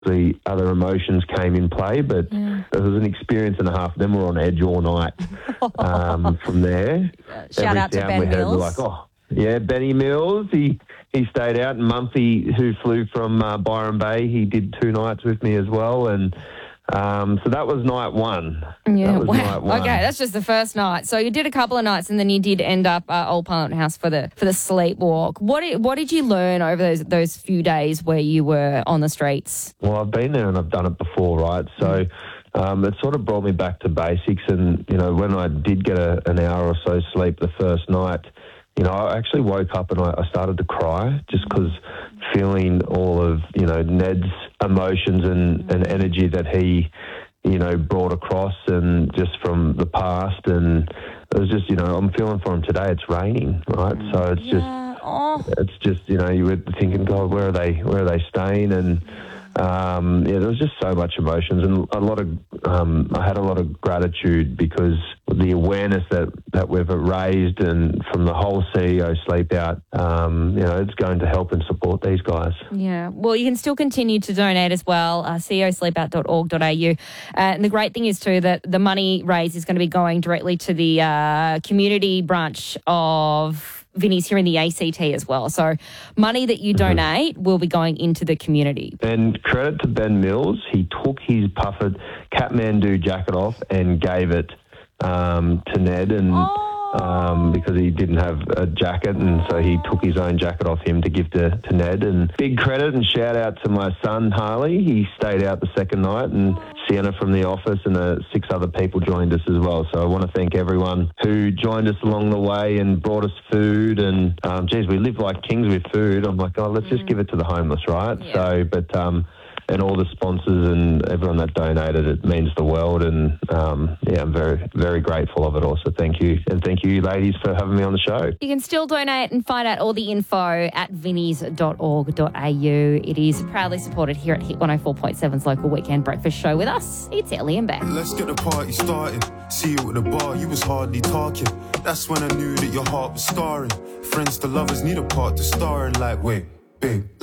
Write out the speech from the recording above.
the other emotions came in play, but it was an experience and a half. Then we're on edge all night from there. Shout out to Ben Mills. We're like, oh, yeah, Benny Mills. He stayed out, and Mumphy, who flew from Byron Bay, he did 2 nights with me as well, and so that was night one. Yeah, that was night one. Okay, that's just the first night. So you did a couple of nights, and then you did end up at Old Parliament House for the sleepwalk. What did you learn over those few days where you were on the streets? Well, I've been there and I've done it before, right? So it sort of brought me back to basics. And when I did get an hour or so sleep the first night, I actually woke up and I started to cry just because feeling all of, Ned's emotions and energy that he, brought across, and just from the past. And it was just, I'm feeling for him today. It's raining, right? So it's just, you were thinking, God, where are they staying? And, there was just so much emotions, and I had a lot of gratitude because the awareness that we've raised, and from the whole CEO Sleep Out, it's going to help and support these guys. Yeah, well, you can still continue to donate as well, ceosleepout.org.au. And the great thing is too that the money raised is going to be going directly to the community branch of Vinnie's here in the ACT as well. So money that you donate will be going into the community. And credit to Ben Mills. He took his puffer Kathmandu jacket off and gave it to Ned, and because he didn't have a jacket, and so he took his own jacket off him to give to Ned. And big credit and shout out to my son Harley. He stayed out the second night, and Sienna from the office and 6 other people joined us as well. So I want to thank everyone who joined us along the way and brought us food. And we live like kings with food. I'm like, let's just give it to the homeless, right? Yeah. So, and all the sponsors and everyone that donated, it means the world. And I'm very, very grateful of it all. So thank you. And thank you, ladies, for having me on the show. You can still donate and find out all the info at vinnies.org.au. It is proudly supported here at Hit 104.7's local weekend breakfast show. With us, it's Ellie and Beck. Let's get the party started. See you at the bar, you was hardly talking. That's when I knew that your heart was scarring. Friends to lovers need a part to star in, like, wait, babe.